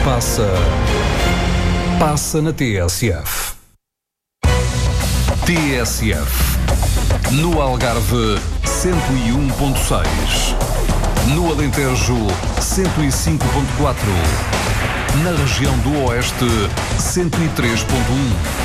passa na TSF. TSF. No Algarve, 101.6. No Alentejo, 105.4. Na região do Oeste, 103.1.